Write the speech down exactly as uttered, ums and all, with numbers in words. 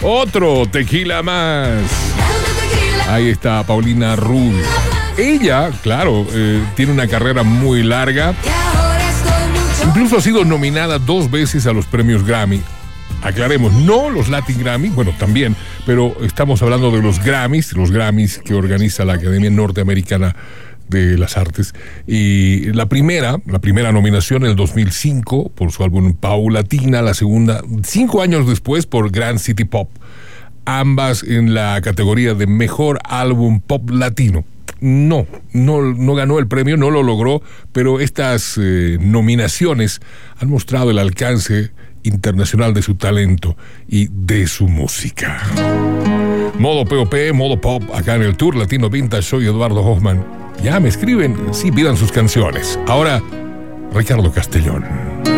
Otro tequila más. Ahí está Paulina Rubio. Ella, claro, eh, tiene una carrera muy larga. Incluso ha sido nominada dos veces a los premios Grammy. Aclaremos, no los Latin Grammy, bueno, también, pero estamos hablando de los Grammys, los Grammys que organiza la Academia Norteamericana de las Artes. Y la primera, la primera nominación en el dos mil cinco por su álbum Paulatina, la segunda, cinco años después por Grand City Pop, ambas en la categoría de Mejor Álbum Pop Latino. No, no, no ganó el premio, no lo logró, pero estas eh, nominaciones han mostrado el alcance internacional de su talento y de su música. Modo P O P, modo pop, acá en el Tour Latino Vintage. Soy Eduardo Hoffman. Ya me escriben, sí, pidan sus canciones. Ahora, Ricardo Castellón.